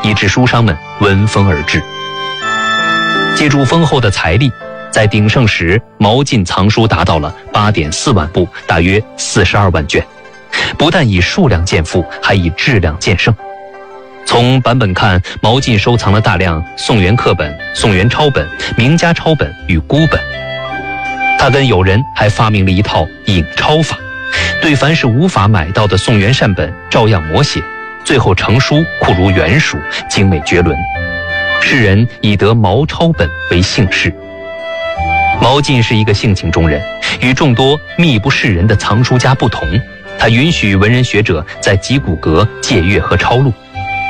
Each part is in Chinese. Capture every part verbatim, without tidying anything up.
以致书商们闻风而至。借助丰厚的财力，在鼎盛时，毛晋藏书达到了 八点四万部，大约四十二万卷，不但以数量见富，还以质量见胜。从版本看，毛晋收藏了大量宋元刻本、宋元抄本、名家抄本与孤本。他跟友人还发明了一套影抄法，对凡是无法买到的宋元善本照样摹写，最后成书酷如原属，精美绝伦。世人以得毛抄本为幸事。毛晋是一个性情中人，与众多秘不示人的藏书家不同，他允许文人学者在集古阁借阅和抄录。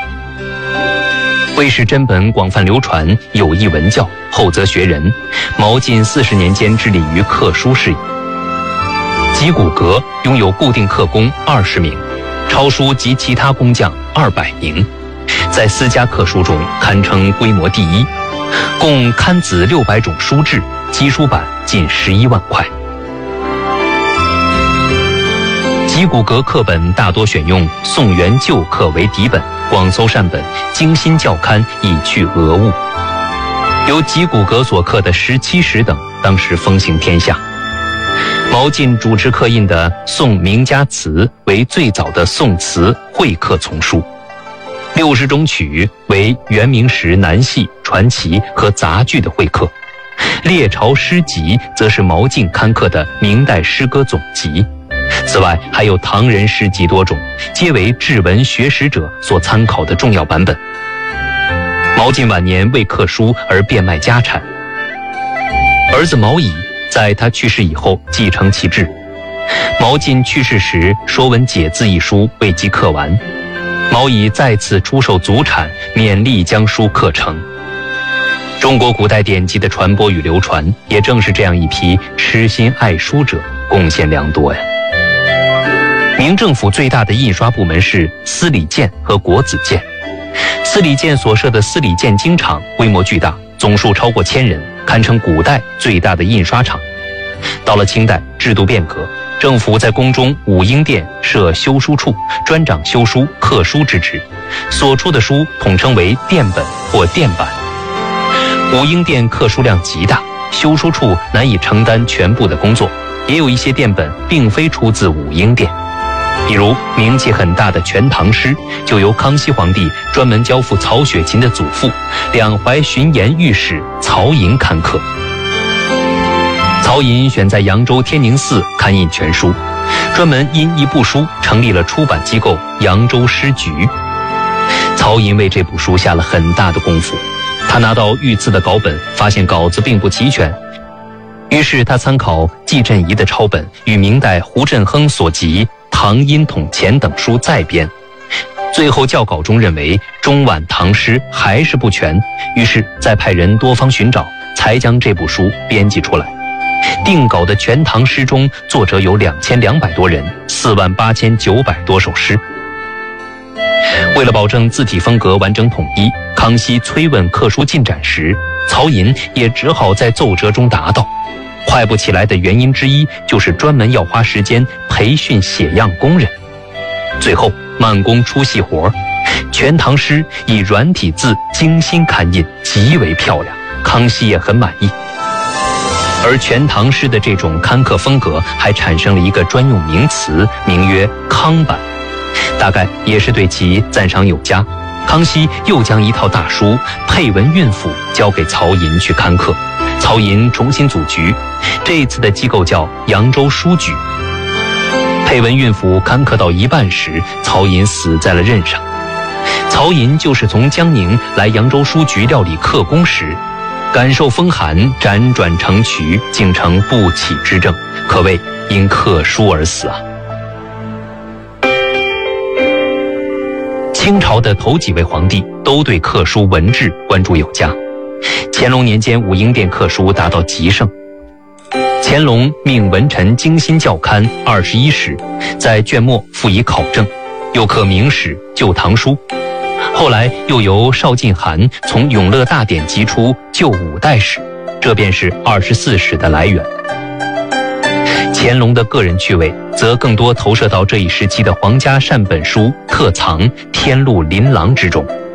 为使真本广泛流传，有益文教，厚泽学人，毛晋四十年间致力于刻书事宜。集古阁拥有固定刻工二十名，抄书及其他工匠二百名，在私家刻书中堪称规模第一，共刊子六百种书制，基书版近十一万块。集古阁刻本大多选用宋元旧刻为底本，广搜善本，精心校勘，以去讹误。由集古阁所刻的十七石等，当时风行天下。毛晋主持刻印的《宋名家词》为最早的宋词会刻丛书，六十种曲为元明时南戏、传奇和杂剧的会刻，列朝诗集则是毛晋刊刻的明代诗歌总集。此外，还有唐人诗集多种，皆为志文学识者所参考的重要版本。毛晋晚年为刻书而变卖家产，儿子毛乙在他去世以后继承其志。毛晋去世时，《说文解字》一书未及刻完，毛乙再次出售祖产，勉力将书刻成。中国古代典籍的传播与流传，也正是这样一批痴心爱书者贡献良多呀。明政府最大的印刷部门是司礼监和国子监。司礼监所设的司礼监经厂规模巨大，总数超过千人，堪称古代最大的印刷厂。到了清代，制度变革，政府在宫中武英殿设修书处，专掌修书、刻书之职，所出的书统称为殿本或殿版。武英殿刻书量极大，修书处难以承担全部的工作，也有一些殿本并非出自武英殿。比如名气很大的《全唐诗》，就由康熙皇帝专门交付曹雪芹的祖父、两淮巡盐御史曹寅刊刻。曹寅选在扬州天宁寺刊印全书，专门因一部书成立了出版机构扬州诗局。曹寅为这部书下了很大的功夫，他拿到御赐的稿本，发现稿子并不齐全，于是他参考季振仪的抄本与明代胡振亨所集《唐音统钱》等书再编，最后校稿中认为中晚唐诗还是不全，于是再派人多方寻找，才将这部书编辑出来。定稿的《全唐诗》中，作者有两千两百多人，四万八千九百多首诗。为了保证字体风格完整统一，康熙催问刻书进展时，曹寅也只好在奏折中答道。快不起来的原因之一，就是专门要花时间培训写样工人。最后慢工出细活，全唐诗以软体字精心刊印，极为漂亮，康熙也很满意。而全唐诗的这种刊刻风格还产生了一个专用名词，名曰康版，大概也是对其赞赏有加。康熙又将一套大书《配文运府》交给曹寅去刊刻，曹寅重新组局，这一次的机构叫扬州书局。配文运府刊刻到一半时，曹寅死在了任上。曹寅就是从江宁来扬州书局料理刻工时，感受风寒，辗转成渠，竟成不起之症，可谓因刻书而死啊。清朝的头几位皇帝都对刻书文治关注有加。乾隆年间，武英殿刻书达到极盛。乾隆命文臣精心校勘二十一史，在卷末附以考证，又刻明史、旧唐书。后来又由邵晋涵从永乐大典集出旧五代史，这便是二十四史的来源。乾隆的个人趣味则更多投射到这一时期的皇家善本书特藏天禄琳琅之中。